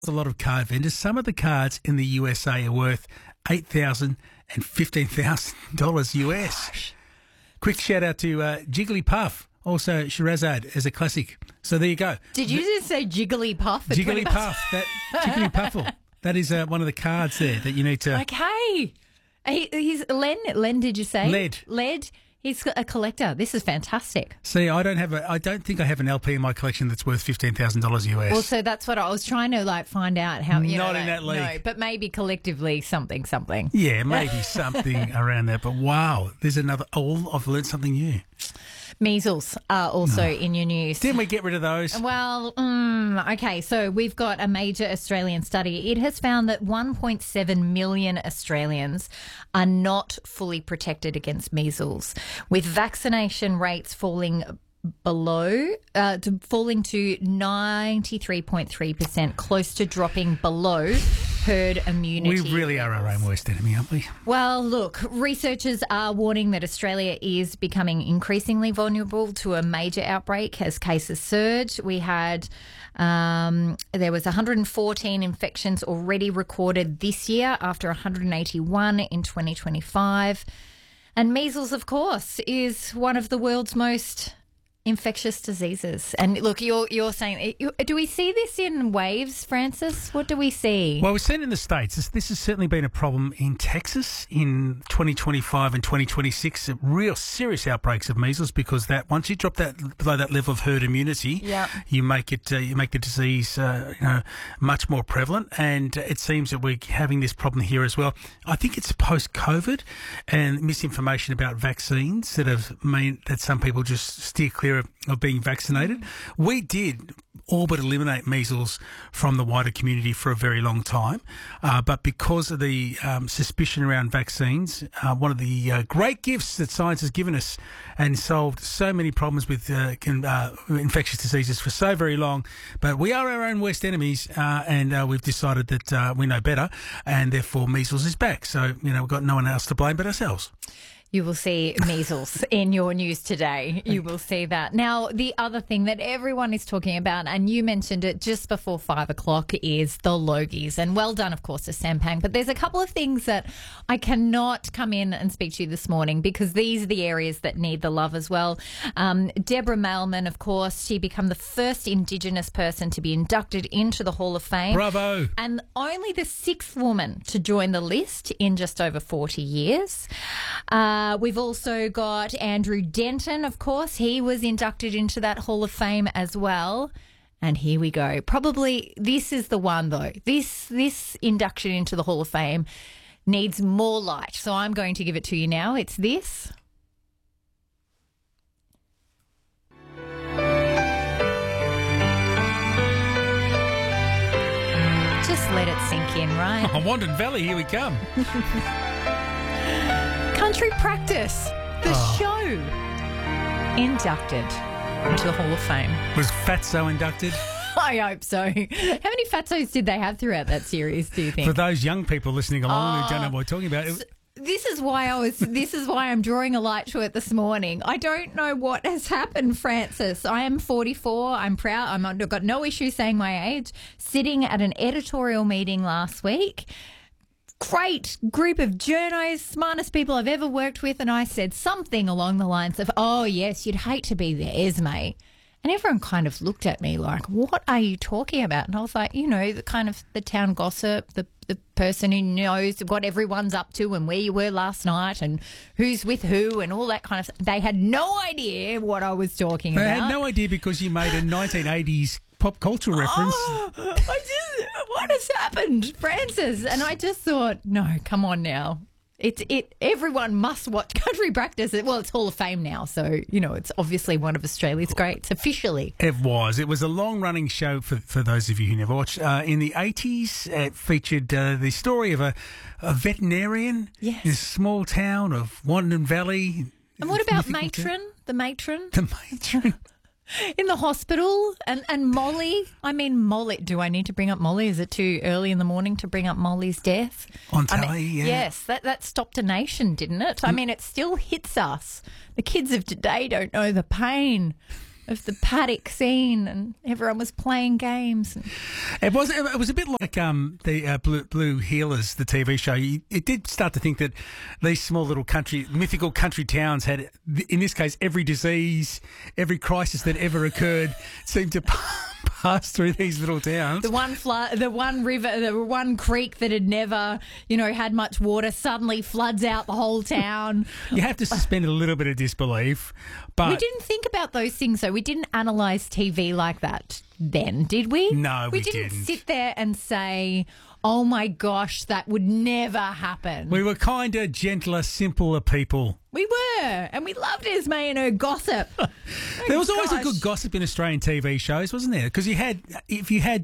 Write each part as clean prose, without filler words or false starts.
a lot of card vendors. Some of the cards in the USA are worth $8,000 and $15,000 US. Gosh. Quick shout out to Jigglypuff, also Sherazade as a classic. So there you go. Did you just say Jigglypuff? Jigglypuff, that Jigglypuffle. That is one of the cards there that you need to. Okay. He's Len, did you say? Led. He's a collector. This is fantastic. See, I don't think I have an LP in my collection that's worth $15,000 US. Well, so that's what I was trying to find out how. Not in that league. No, but maybe collectively something. Yeah, maybe something around that. But wow, there's another. Oh, I've learned something new. Measles are also in your news. Didn't we get rid of those? Well, okay, so we've got a major Australian study. It has found that 1.7 million Australians are not fully protected against measles, with vaccination rates falling to 93.3%, close to dropping below herd immunity. We really are our own worst enemy, aren't we? Well, look, researchers are warning that Australia is becoming increasingly vulnerable to a major outbreak as cases surge. We had there was 114 infections already recorded this year after 181 in 2025. And measles, of course, is one of the world's most infectious diseases. And look, you're saying, do we see this in waves, Francis? What do we see? Well, we've seen in the States. This has certainly been a problem in Texas in 2025 and 2026. Real serious outbreaks of measles, because that once you drop that below that level of herd immunity, you make the disease much more prevalent. And it seems that we're having this problem here as well. I think it's post-COVID and misinformation about vaccines that have made that some people just steer clear of being vaccinated. We did all but eliminate measles from the wider community for a very long time, but because of the suspicion around vaccines, one of the great gifts that science has given us and solved so many problems with infectious diseases for so very long, but we are our own worst enemies, and we've decided that we know better, and therefore measles is back. So, we've got no one else to blame but ourselves. You will see measles in your news today. You will see that. Now, the other thing that everyone is talking about, and you mentioned it just before 5 o'clock, is the Logies. And well done, of course, to Sampang. But there's a couple of things that I cannot come in and speak to you this morning, because these are the areas that need the love as well. Deborah Mailman, of course, she became the first Indigenous person to be inducted into the Hall of Fame. Bravo. And only the 6th woman to join the list in just over 40 years. We've also got Andrew Denton, of course. He was inducted into that Hall of Fame as well. And here we go. Probably this is the one, though. This induction into the Hall of Fame needs more light. So I'm going to give it to you now. It's this. Just let it sink in, right? Wandon Valley, here we come. Country Practice, the show, inducted into the Hall of Fame. Was Fatso inducted? I hope so. How many Fatsos did they have throughout that series, do you think? For those young people listening along who don't know what we're talking about. This is why I'm drawing a light to it this morning. I don't know what has happened, Francis. I am 44. I'm proud. I've got no issue saying my age. Sitting at an editorial meeting last week. Great group of journos, smartest people I've ever worked with, and I said something along the lines of, "Oh yes, you'd hate to be there, Esme." And everyone kind of looked at me like, "What are you talking about?" And I was like, the kind of the town gossip, the person who knows what everyone's up to and where you were last night and who's with who and all that kind of stuff. They had no idea what I was talking about. They had no idea because you made a 1980s pop culture reference. What has happened, Francis? And I just thought, no, come on now. Everyone must watch Country Practice. Well, it's Hall of Fame now, so, it's obviously one of Australia's greats officially. It was. It was a long-running show for those of you who never watched. In the 80s, it featured the story of a veterinarian in a small town of Wandon Valley. And what about Matron? The Matron? The Matron. In the hospital and Molly. I mean, Molly. Do I need to bring up Molly? Is it too early in the morning to bring up Molly's death? On telly, yeah. Yes, that stopped a nation, didn't it? I mean, it still hits us. The kids of today don't know the pain of the paddock scene, and everyone was playing games. It was a bit like the Blue Heelers, the TV show. It did start to think that these small little mythical country towns had, in this case, every disease, every crisis that ever occurred seemed to pass through these little towns. The one flood, the one river, the one creek that had never, had much water suddenly floods out the whole town. You have to suspend a little bit of disbelief. But we didn't think about those things, though. We didn't analyse TV like that then, did we? No, we didn't. didn't sit there and say, oh my gosh, that would never happen. We were kinder, gentler, simpler people. We were, and we loved Esme and her gossip. There was always a good gossip in Australian TV shows, wasn't there? Because if you had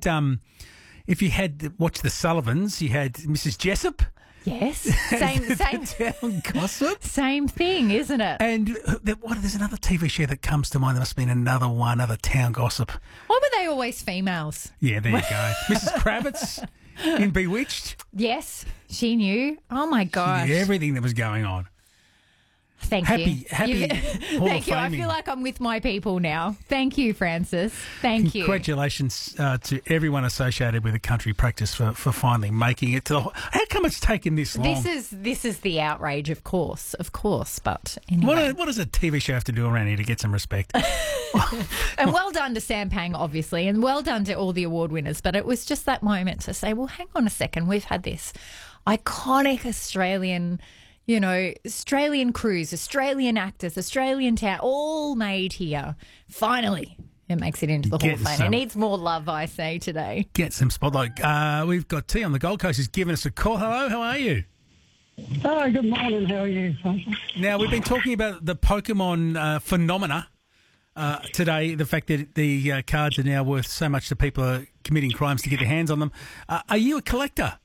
watched the Sullivans, you had Mrs. Jessup. Yes, same town gossip. Same thing, isn't it? And there's another TV show that comes to mind. There must have been another town gossip. Why were they always females? Yeah, there you go. Mrs. Kravitz in Bewitched. Yes, she knew. Oh my gosh, everything that was going on. Thank you. Happy Thank you. I feel like I'm with my people now. Thank you, Francis. Thank you. Congratulations to everyone associated with the country practice for finally making it to the... How come it's taken this long? This is the outrage, of course. But anyway. What does a TV show have to do around here to get some respect? And well done to Sam Pang, obviously, and well done to all the award winners. But it was just that moment to say, well, hang on a second. We've had this iconic Australian... Australian crews, Australian actors, Australian town, all made here. Finally, it makes it into the Hall of Fame. It needs more love, I say, today. Get some spotlight. We've got T on the Gold Coast who's giving us a call. Hello, how are you? Hello, good morning. How are you? Now, we've been talking about the Pokemon phenomena today, the fact that the cards are now worth so much that people are committing crimes to get their hands on them. Are you a collector?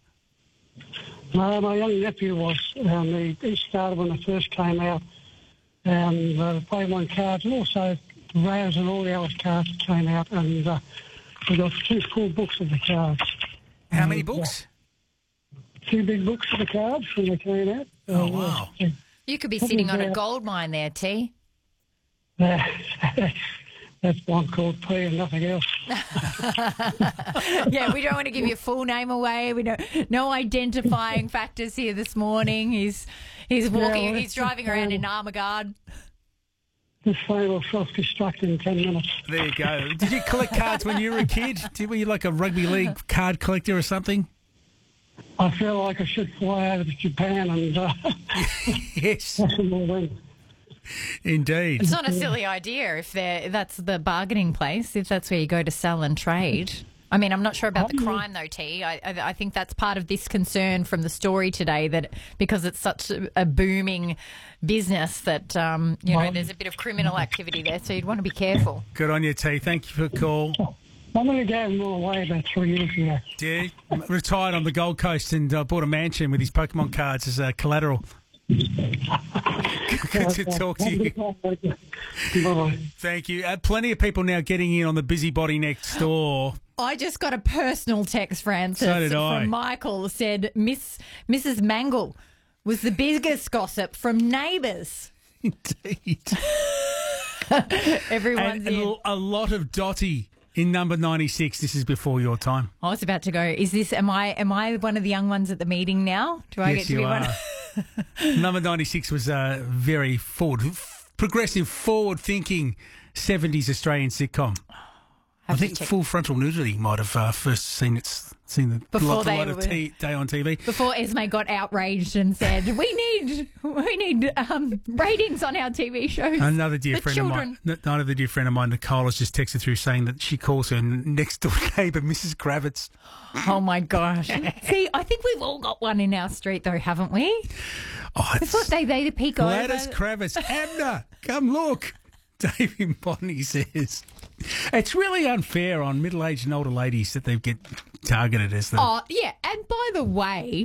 No, my young nephew was. He started when it first came out. The Pokemon cards, and also the Rares and all the other cards that came out. And we got 2 full books of the cards. How many books? 2 big books of the cards when they came out. Oh, wow. You could be sitting on a gold mine there, T. That's one called P and nothing else. Yeah, we don't want to give your full name away. We don't. No identifying factors here this morning. He's walking. He's driving around in armour guard. This phone will self-destruct in 10 minutes. There you go. Did you collect cards when you were a kid? Were you like a rugby league card collector or something? I feel like I should fly over to Japan and... Yes. Indeed. It's not a silly idea if that's the bargaining place, if that's where you go to sell and trade. I mean, I'm not sure about the crime, though, T. I think that's part of this concern from the story today, that because it's such a booming business that, there's a bit of criminal activity there, so you'd want to be careful. Good on you, T. Thank you for the call. I'm going to go more away about 3 years ago. Yeah, retired on the Gold Coast and bought a mansion with his Pokemon cards as collateral. Good to talk to you. Bye. Thank you. Plenty of people now getting in on the busybody next door. I just got a personal text, Francis, so did I. from Michael, said Mrs. Mangle was the biggest gossip from Neighbours. Indeed. Everyone's in. A lot of Dotty in number 96. This is before your time. I was about to go. Am I one of the young ones at the meeting now? Do I yes, get to be one? Number 96 was a very progressive, forward-thinking 70s Australian sitcom. I think Full Frontal Nudity might have first seen the light of day on TV. Before Esme got outraged and said, we need ratings on our TV shows. Another dear friend of mine, Nicole, has just texted through saying that she calls her next door neighbour Mrs. Kravitz. Oh my gosh! See, I think we've all got one in our street, though, haven't we? Oh, it's what they peek over. Gladys Kravitz, Abner, come look. David Bonney says it's really unfair on middle-aged and older ladies that they get targeted as them. Oh, yeah. And by the way,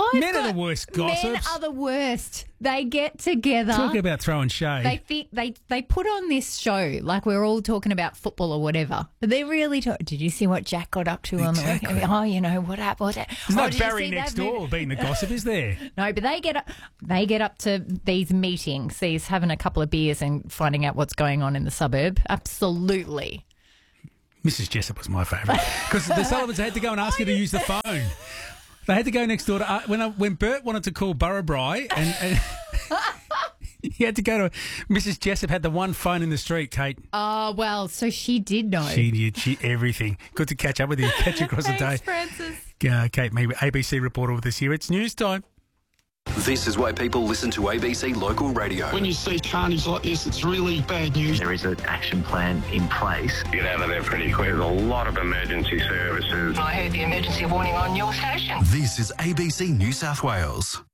Men are the worst gossips. Men are the worst. They get together. Talking about throwing shade. They think they put on this show like we're all talking about football or whatever. But they really did you see what Jack got up to on the weekend? Oh, you know, what happened? There's no Barry next door being the gossip, is there? No, but they get up to these meetings, having a couple of beers and finding out what's going on in the suburb. Absolutely. Mrs. Jessup was my favourite because the Sullivans had to go and ask her to use the phone. They had to go next door to when Bert wanted to call Burrabri and he had to go to Mrs. Jessup had the one phone in the street, Kate. Oh, well, so she did know. She did. Everything. Good to catch up with you. Catch you across the day. Thanks, Francis. Kate, maybe ABC reporter with us here. It's news time. This is why people listen to ABC Local Radio. When you see carnage like this, it's really bad news. There is an action plan in place. Get out of there pretty quick. There's a lot of emergency services. I heard the emergency warning on your station. This is ABC New South Wales.